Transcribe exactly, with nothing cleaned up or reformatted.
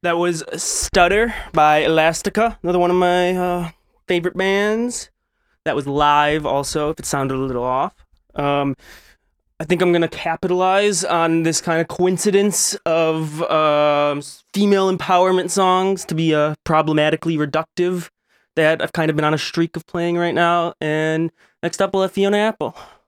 That was Stutter by Elastica, another one of my uh, favorite bands. That was live also, if it sounded a little off. Um, I think I'm going to capitalize on this kind of coincidence of um female empowerment songs to be uh, problematically reductive that I've kind of been on a streak of playing right now. And next up, we'll have Fiona Apple.